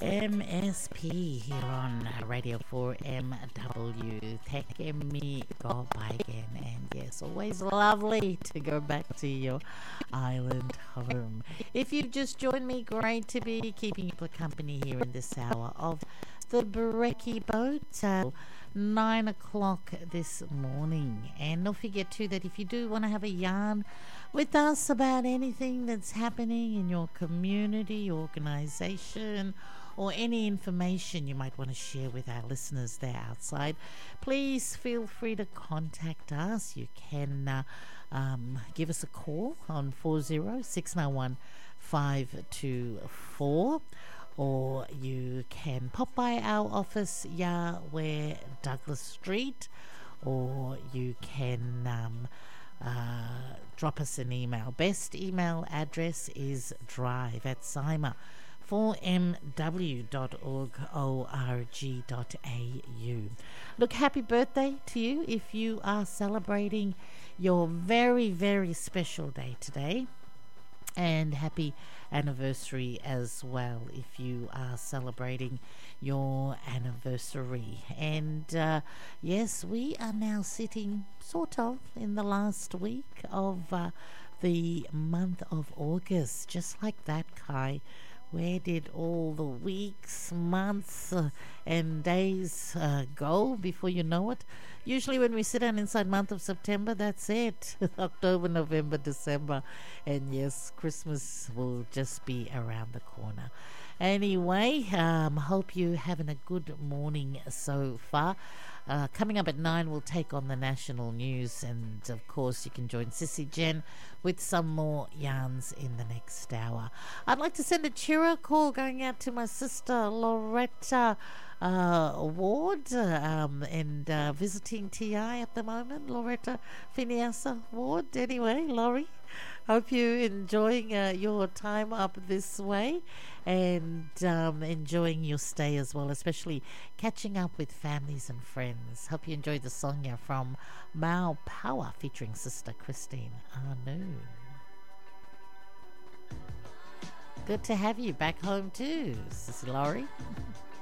MSP here on Radio 4MW. Tekemi go by again. And yes, always lovely to go back to your island home. If you've just joined me, great to be keeping you company here in this hour of the Brekkie Boat. 9 o'clock this morning. And don't forget too that if you do want to have a yarn with us about anything that's happening in your community, organisation, or any information you might want to share with our listeners there outside, please feel free to contact us. You can give us a call on 40-691-524, or you can pop by our office, Yahweh Douglas Street, or you can drop us an email. Best email address is drive@simon4mw.org.au. Look, happy birthday to you if you are celebrating your very, very special day today. And happy anniversary as well if you are celebrating your anniversary. And yes, we are now sitting sort of in the last week of the month of August. Just like that, Kai. Where did all the weeks, months and days go before you know it? Usually when we sit down inside month of September, that's it. October, November, December. And yes, Christmas will just be around the corner. Anyway, hope you're having a good morning so far. Coming up at 9, we'll take on the national news, and of course you can join Sissy Jen with some more yarns in the next hour. I'd like to send a cheerio call going out to my sister Loretta Ward, and visiting TI at the moment, Loretta Phineasa Ward. Anyway, Laurie, hope you're enjoying your time up this way, and enjoying your stay as well, especially catching up with families and friends. Hope you enjoyed the song here from Mao Power featuring Sister Christine Anu. Good to have you back home too, Sister Laurie.